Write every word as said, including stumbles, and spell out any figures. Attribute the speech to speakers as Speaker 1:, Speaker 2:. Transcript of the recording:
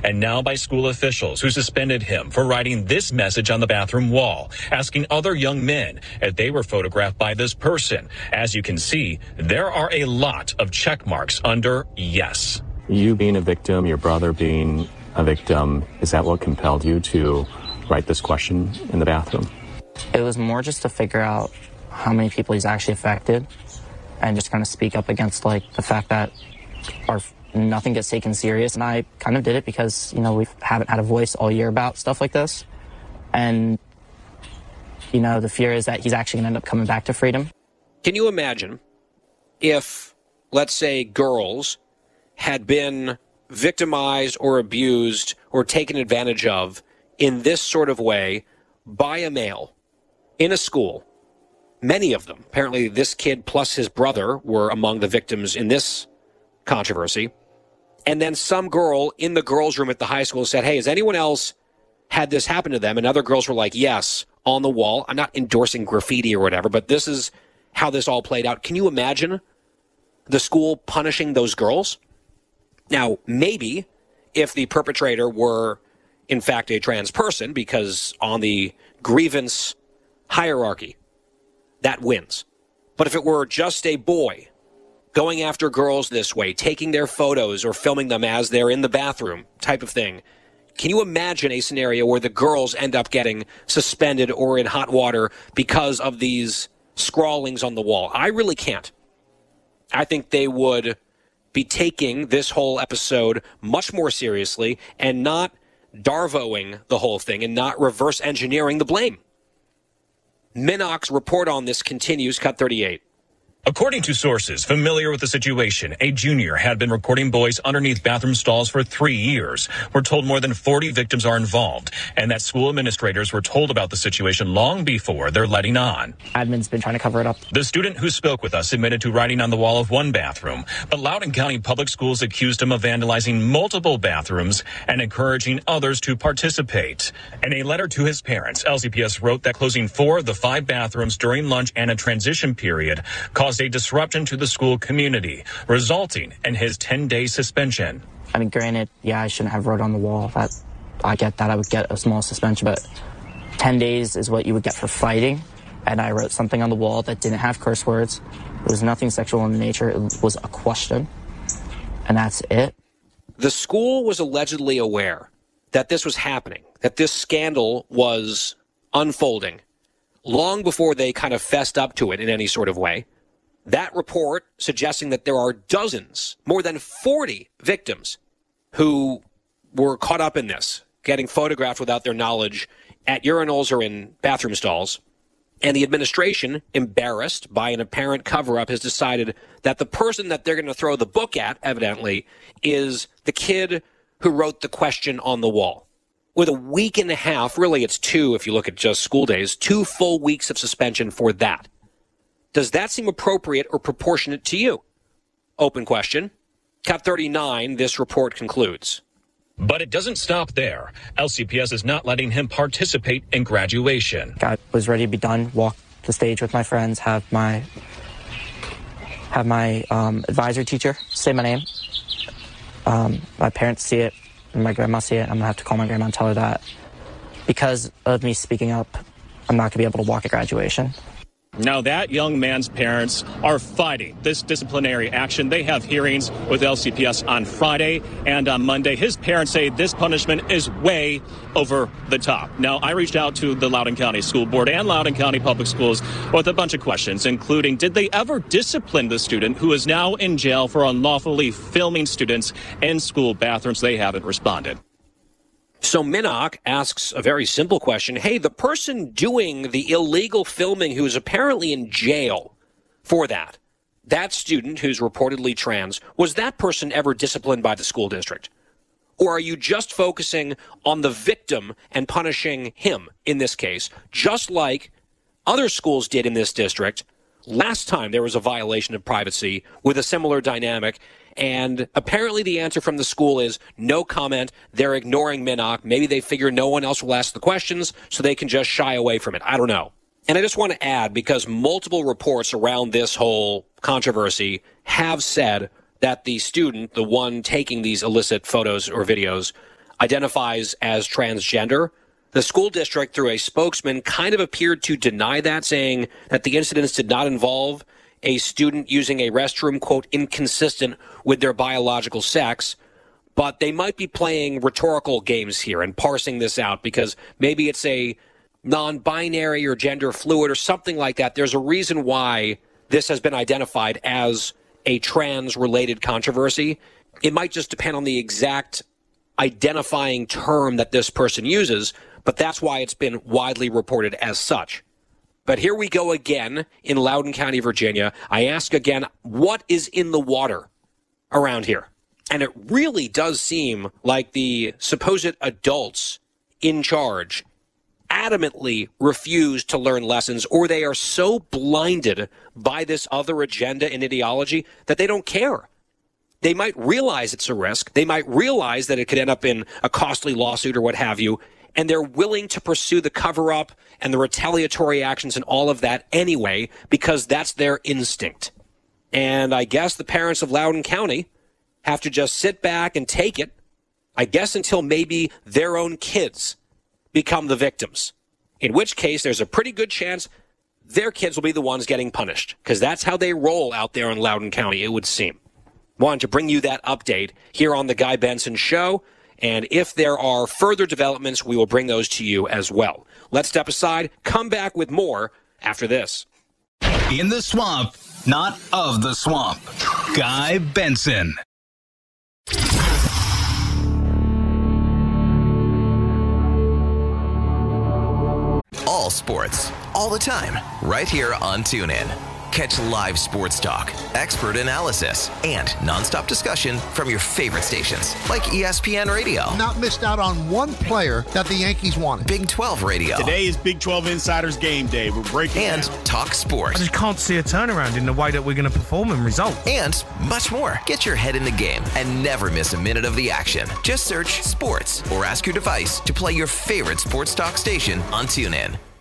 Speaker 1: and now by school officials who suspended him for writing this message on the bathroom wall, asking other young men if they were photographed by this person. As you can see, there are a lot of check marks under yes.
Speaker 2: You being a victim, your brother being a victim, is that what compelled you to write this question in the bathroom?
Speaker 3: It was more just to figure out how many people he's actually affected and just kind of speak up against like the fact that our nothing gets taken serious. And I kind of did it because, you know, we haven't had a voice all year about stuff like this. And, you know, the fear is that he's actually going to end up coming back to freedom.
Speaker 4: Can you imagine if, let's say, girls had been victimized or abused or taken advantage of in this sort of way by a male in a school? Many of them, apparently this kid plus his brother, were among the victims in this controversy. And then some girl in the girls' room at the high school said, hey, has anyone else had this happen to them? And other girls were like, yes, on the wall. I'm not endorsing graffiti or whatever, but this is how this all played out. Can you imagine the school punishing those girls? Now, maybe if the perpetrator were, in fact, a trans person, because on the grievance hierarchy, that wins. But if it were just a boy going after girls this way, taking their photos or filming them as they're in the bathroom type of thing, can you imagine a scenario where the girls end up getting suspended or in hot water because of these scrawlings on the wall? I really can't. I think they would be taking this whole episode much more seriously and not Darvoing the whole thing and not reverse engineering the blame. Minnock's report on this continues, cut thirty-eight.
Speaker 1: According to sources familiar with the situation, a junior had been recording boys underneath bathroom stalls for three years. We're told more than forty victims are involved, and that school administrators were told about the situation long before they're letting on.
Speaker 3: Admin's been trying to cover it up.
Speaker 1: The student who spoke with us admitted to writing on the wall of one bathroom, but Loudoun County Public Schools accused him of vandalizing multiple bathrooms and encouraging others to participate. In a letter to his parents, L C P S wrote that closing four of the five bathrooms during lunch and a transition period caused a disruption to the school community, resulting in his ten-day suspension.
Speaker 3: I mean, granted, yeah, I shouldn't have wrote on the wall. That I get that I would get a small suspension, but ten days is what you would get for fighting. And I wrote something on the wall that didn't have curse words. It was nothing sexual in nature. It was a question. And that's it.
Speaker 4: The school was allegedly aware that this was happening, that this scandal was unfolding long before they kind of fessed up to it in any sort of way. That report suggesting that there are dozens, more than forty victims who were caught up in this, getting photographed without their knowledge at urinals or in bathroom stalls. And the administration, embarrassed by an apparent cover-up, has decided that the person that they're going to throw the book at, evidently, is the kid who wrote the question on the wall. With a week and a half, really it's two if you look at just school days, two full weeks of suspension for that. Does that seem appropriate or proportionate to you? Open question. Cut thirty-nine, this report concludes.
Speaker 1: But it doesn't stop there. L C P S is not letting him participate in graduation.
Speaker 3: I was ready to be done, walk the stage with my friends, have my have my um, advisor teacher say my name. Um, my parents see it, and my grandma see it. I'm going to have to call my grandma and tell her that because of me speaking up, I'm not going to be able to walk at graduation.
Speaker 5: Now, that young man's parents are fighting this disciplinary action. They have hearings with L C P S on Friday and on Monday. His parents say this punishment is way over the top. Now, I reached out to the Loudoun County School Board and Loudoun County Public Schools with a bunch of questions, including did they ever discipline the student who is now in jail for unlawfully filming students in school bathrooms? They haven't responded.
Speaker 4: So Minnock asks a very simple question. Hey, the person doing the illegal filming who is apparently in jail for that, that student who's reportedly trans, was that person ever disciplined by the school district? Or are you just focusing on the victim and punishing him in this case, just like other schools did in this district last time there was a violation of privacy with a similar dynamic? And apparently the answer from the school is no comment. They're ignoring Minnock. Maybe they figure no one else will ask the questions, so they can just shy away from it. I don't know. And I just want to add, because multiple reports around this whole controversy have said that the student, the one taking these illicit photos or videos, identifies as transgender. The school district, through a spokesman, kind of appeared to deny that, saying that the incidents did not involve a student using a restroom, quote, inconsistent with their biological sex. But they might be playing rhetorical games here and parsing this out because maybe it's a non-binary or gender fluid or something like that. There's a reason why this has been identified as a trans-related controversy. It might just depend on the exact identifying term that this person uses, but that's why it's been widely reported as such. But here we go again in Loudoun County, Virginia. I ask again, what is in the water around here? And it really does seem like the supposed adults in charge adamantly refuse to learn lessons, or they are so blinded by this other agenda and ideology that they don't care. They might realize it's a risk. They might realize that it could end up in a costly lawsuit or what have you, and they're willing to pursue the cover-up and the retaliatory actions and all of that anyway because that's their instinct. And I guess the parents of Loudoun County have to just sit back and take it, I guess until maybe their own kids become the victims, in which case there's a pretty good chance their kids will be the ones getting punished, because that's how they roll out there in Loudoun County, it would seem. Wanted to bring you that update here on the Guy Benson Show, and if there are further developments, we will bring those to you as well. Let's step aside, come back with more after this.
Speaker 6: In the swamp, not of the swamp. Guy Benson.
Speaker 7: All sports, all the time, right here on TuneIn. Catch live sports talk, expert analysis, and nonstop discussion from your favorite stations like E S P N Radio.
Speaker 8: Not missed out on one player that the Yankees wanted.
Speaker 7: Big twelve Radio.
Speaker 9: Today is Big twelve Insiders Game Day. We're breaking
Speaker 7: And
Speaker 9: down.
Speaker 7: Talk Sports.
Speaker 10: I just can't see a turnaround in the way that we're going to perform and results.
Speaker 7: And much more. Get your head in the game and never miss a minute of the action. Just search sports or ask your device to play your favorite sports talk station on TuneIn.